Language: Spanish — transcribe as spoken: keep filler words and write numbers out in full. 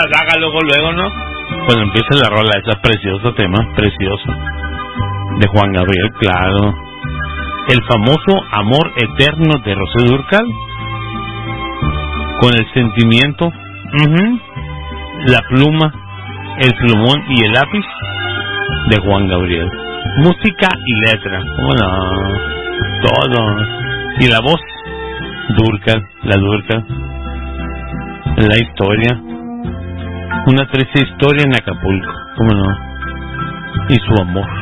haga luego, luego, ¿no? Cuando empieza la rola, ese precioso tema, precioso, de Juan Gabriel, claro. El famoso Amor Eterno de Rocío Dúrcal, con el sentimiento, uh-huh, la pluma, el plumón y el lápiz de Juan Gabriel. Música y letra, ¿cómo no? Todo. Y la voz, Dúrcal, la Dúrcal. La historia, una triste historia en Acapulco, ¿cómo no? Y su amor.